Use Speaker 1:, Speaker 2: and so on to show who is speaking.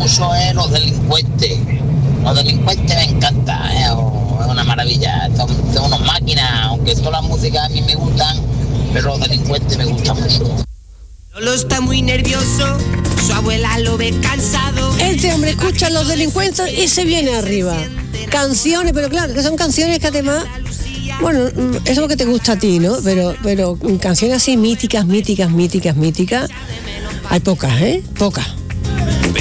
Speaker 1: mucho es Los Delincuentes. Los Delincuentes me encanta, es una maravilla. Son unas máquinas, aunque todas las músicas a mí me gustan, pero Los Delincuentes me gustan mucho.
Speaker 2: Lolo está muy nervioso, su abuela lo ve cansado.
Speaker 3: Este hombre escucha Los Delincuentes y se viene arriba. Canciones, pero claro, que son canciones que además, bueno, eso es lo que te gusta a ti, ¿no? Pero canciones así míticas, hay pocas, Pocas.